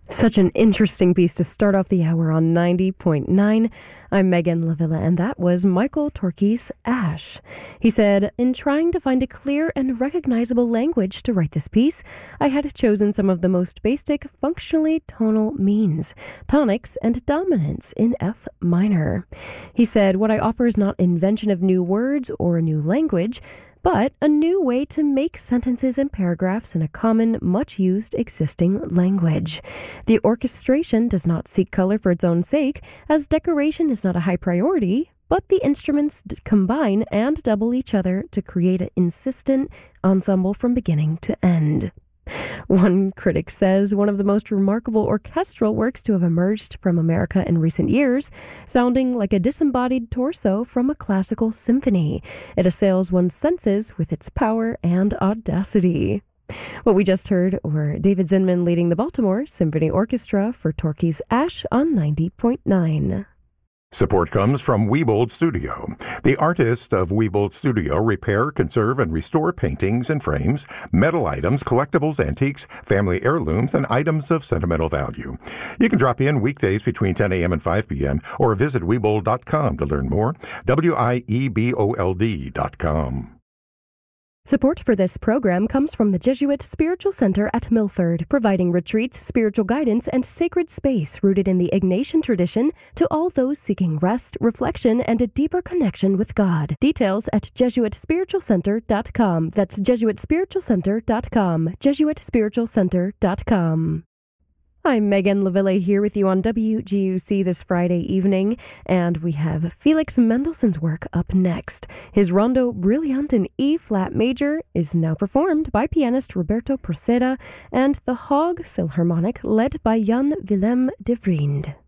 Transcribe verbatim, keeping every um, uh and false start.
Such an interesting piece to start off the hour on ninety point nine. I'm Megan Lavilla, and that was Michael Torke's Ash. He said, in trying to find a clear and recognizable language to write this piece, I had chosen some of the most basic functionally tonal means, tonics and dominants in F minor. He said, what I offer is not invention of new words or a new language, but a new way to make sentences and paragraphs in a common, much-used existing language. The orchestration does not seek color for its own sake, as decoration is not a high priority, but the instruments d- combine and double each other to create an insistent ensemble from beginning to end. One critic says one of the most remarkable orchestral works to have emerged from America in recent years, sounding like a disembodied torso from a classical symphony. It assails one's senses with its power and audacity. What we just heard were David Zinman leading the Baltimore Symphony Orchestra for Torke's Ash on ninety point nine. Support comes from Wiebold Studio. The artists of Wiebold Studio repair, conserve, and restore paintings and frames, metal items, collectibles, antiques, family heirlooms, and items of sentimental value. You can drop in weekdays between ten a.m. and five p.m. or visit Wiebold dot com to learn more. W I E B O L D dot com. Support for this program comes from the Jesuit Spiritual Center at Milford, providing retreats, spiritual guidance, and sacred space rooted in the Ignatian tradition to all those seeking rest, reflection, and a deeper connection with God. Details at Jesuit Spiritual Center dot com. That's Jesuit Spiritual Center dot com. Jesuit Spiritual Center dot com. I'm Megan Lavilla here with you on W G U C this Friday evening, and we have Felix Mendelssohn's work up next. His Rondo Brilliant in E-flat major is now performed by pianist Roberto Proceda and the Haag Philharmonic led by Jan Willem de Vriend.